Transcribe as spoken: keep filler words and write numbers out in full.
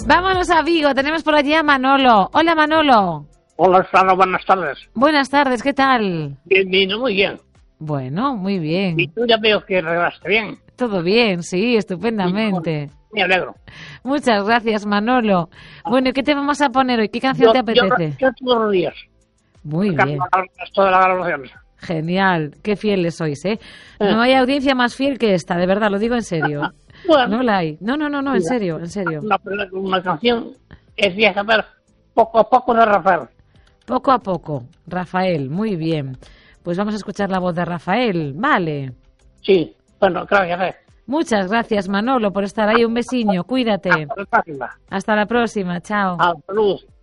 Vámonos a Vigo, tenemos por allí a Manolo. Hola, Manolo. Hola, Sara, buenas tardes. Buenas tardes, ¿qué tal? Bien, bien, muy bien. Bueno, muy bien. Y tú ya veo que arreglaste bien. Todo bien, sí, estupendamente. Me alegro. Muchas gracias, Manolo. Bueno, ¿qué te vamos a poner hoy? ¿Qué canción yo, te apetece? Yo, yo todos los días. Muy bien. Todas las grabaciones. Genial, qué fieles sois, ¿eh? No hay audiencia más fiel que esta, de verdad, lo digo en serio. Bueno, no la hay. No, no, no, no, en serio, en serio. Una, una canción es de saber poco a poco de Rafael. Poco a poco, Rafael, muy bien. Pues vamos a escuchar la voz de Rafael, ¿vale? Sí, bueno, gracias. Muchas gracias, Manolo, por estar ahí. Un besiño, cuídate. Hasta la próxima. Hasta la próxima, chao. Hasta luego.